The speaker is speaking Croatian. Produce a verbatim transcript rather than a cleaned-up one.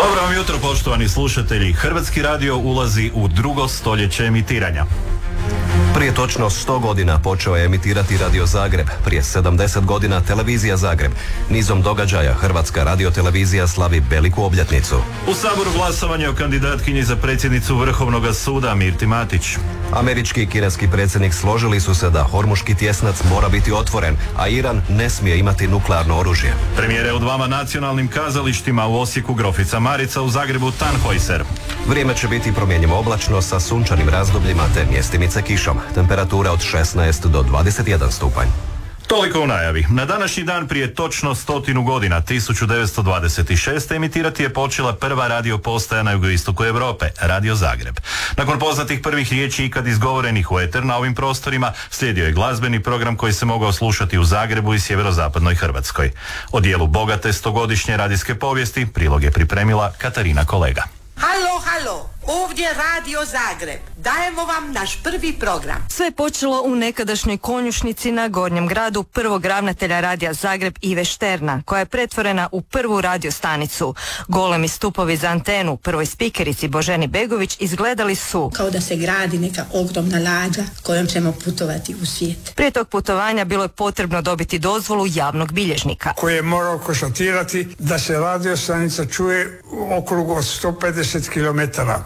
Dobro vam jutro, poštovani slušatelji. Hrvatski radio ulazi u drugo stoljeće emitiranja. Prije točno sto godina počeo je emitirati Radio Zagreb, prije sedamdeset godina Televizija Zagreb. Nizom događaja Hrvatska radiotelevizija slavi veliku obljetnicu. U Saboru glasovanje o kandidatkinji za predsjednicu Vrhovnog suda Mirti Matić. Američki i kineski predsjednik složili su se da Hormuški tjesnac mora biti otvoren, a Iran ne smije imati nuklearno oružje. Premijere u dvama nacionalnim kazalištima, u Osijeku Grofica Marica, u Zagrebu Tannhäuser. Vrijeme će biti promjenjivo oblačno sa sunčanim razdobljima te mjestimice kišom. Temperatura od šesnaest do dvadeset jedan stupanj. Toliko u najavi. Na današnji dan prije točno stotinu godina, tisuću devetsto dvadeset šeste. emitirati je počela prva radio postaja na jugoistoku Europe, Radio Zagreb. Nakon poznatih prvih riječi ikad izgovorenih u eter na ovim prostorima, slijedio je glazbeni program koji se mogao slušati u Zagrebu i sjeverozapadnoj Hrvatskoj. O dijelu bogate stogodišnje radijske povijesti prilog je pripremila Katarina Kolega. Halo, halo, ovdje Radio Zagreb. Dajemo vam naš prvi program. Sve je počelo u nekadašnjoj konjušnici na Gornjem gradu prvog ravnatelja Radija Zagreb Ive Šterna, koja je pretvorena u prvu radiostanicu. Golemi stupovi za antenu prvoj spikerici Boženi Begović izgledali su kao da se gradi neka ogromna lađa kojom ćemo putovati u svijet. Prije tog putovanja bilo je potrebno dobiti dozvolu javnog bilježnika, koji je morao konstatirati da se radiostanica čuje u okrugu od sto pedeset kilometara.